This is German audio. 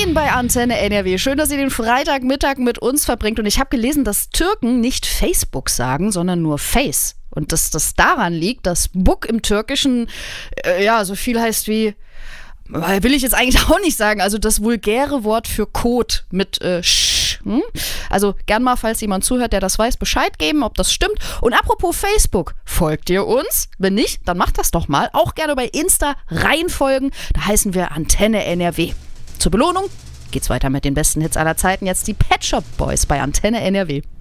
Halloween bei Antenne NRW. Schön, dass ihr den Freitagmittag mit uns verbringt. Und ich habe gelesen, dass Türken nicht Facebook sagen, sondern nur Face. Und dass das daran liegt, dass Buk im Türkischen so viel heißt wie, will ich jetzt eigentlich auch nicht sagen, also das vulgäre Wort für Kot mit Sch. Also gern mal, falls jemand zuhört, der das weiß, Bescheid geben, ob das stimmt. Und apropos Facebook, folgt ihr uns? Wenn nicht, dann macht das doch mal. Auch gerne bei Insta reinfolgen. Da heißen wir Antenne NRW. Zur Belohnung geht's weiter mit den besten Hits aller Zeiten. Jetzt die Pet Shop Boys bei Antenne NRW.